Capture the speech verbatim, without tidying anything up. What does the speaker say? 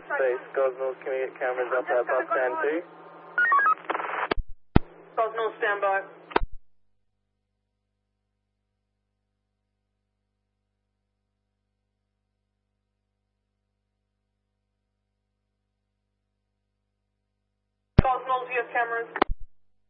Base Gosnells, can we get cameras up at bus stand two? Gosnell, stand by. Gosnell, do you have cameras?